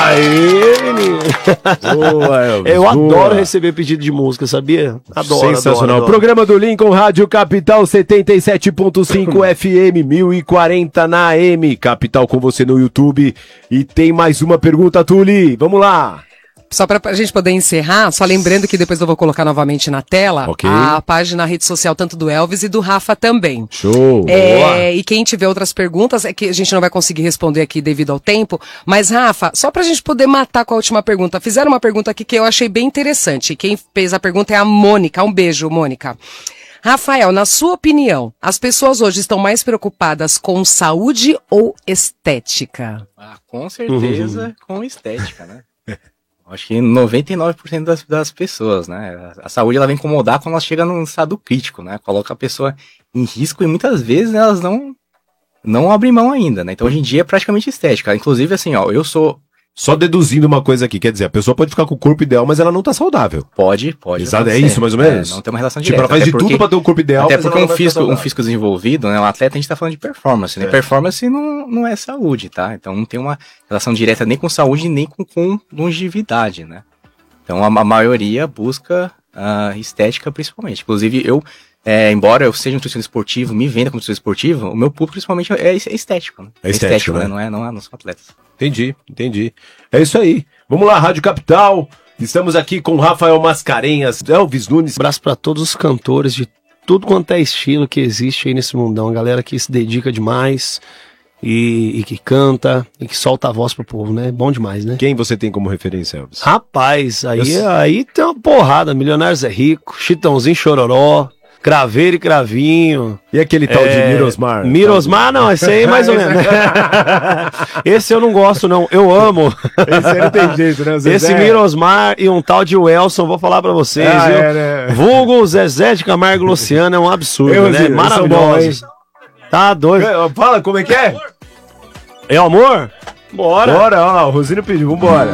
Aê, menino. Boa, Elvis, Eu boa. adoro receber pedido de música, sabia? Adoro. Sensacional. Adoro. Programa do Lincoln, Rádio Capital 77.5 FM, 1040 na AM. Capital com você no YouTube. E tem mais uma pergunta, Tuli. Vamos lá. Só pra gente poder encerrar, só lembrando que depois eu vou colocar novamente na tela Ok. a página, a rede social, tanto do Elvis e do Rafa também. Show. E quem tiver outras perguntas, é que a gente não vai conseguir responder aqui devido ao tempo, mas Rafa, só pra gente poder matar com a última pergunta, fizeram uma pergunta aqui que eu achei bem interessante. Quem fez a pergunta é a Mônica. Um beijo, Mônica. Rafael, na sua opinião, as pessoas hoje estão mais preocupadas com saúde ou estética? Ah, com certeza com estética, né? Acho que 99% das pessoas, né? A saúde ela vem incomodar quando ela chega num estado crítico, né? Coloca a pessoa em risco e muitas vezes elas não abrem mão ainda, né? Então hoje em dia é praticamente estética. Inclusive assim, ó, eu sou... Só deduzindo uma coisa aqui, quer dizer, a pessoa pode ficar com o corpo ideal, mas ela não tá saudável. Pode. Exato, é isso mais ou menos? Não tem uma relação Tipo, direta. ela faz de tudo pra ter o corpo ideal, Até mas porque ela não vai ficar um saudável. físico desenvolvido, né? Um atleta a gente tá falando de performance, né? Performance não é saúde, tá? Então não tem uma relação direta nem com saúde, nem com longevidade, né? Então a maioria busca estética principalmente. Inclusive eu, embora eu seja um nutricionista esportivo, me venda como nutricionista esportivo, o meu público principalmente é estético, né? É estético, né? Não são atletas. Entendi. É isso aí. Vamos lá, Rádio Capital. Estamos aqui com Rafael Mascarenhas, Elvis Nunes. Abraço pra todos os cantores de tudo quanto é estilo que existe aí nesse mundão. A galera que se dedica demais e que canta e que solta a voz pro povo, né? Bom demais, né? Quem você tem como referência, Elvis? Rapaz, aí tem uma porrada. Milionários é Rico, Chitãozinho Chororó, Craveiro e Cravinho. E aquele tal de Mirosmar? Mirosmar, não, esse aí mais ou menos. Esse eu não gosto, não. Eu amo. Esse aí não tem jeito, né? Esse Mirosmar e um tal de Welson, vou falar pra vocês, viu? né? Vulgo Zezé de Camargo e Luciano é um absurdo, Eu, né? eles são Maravilhosos. Tá doido. Fala, como é que é? É o amor? Bora. Bora, ó lá, o Rosino pediu, vambora.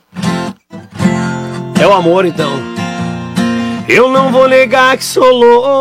É o amor, então. Eu não vou negar que sou louco.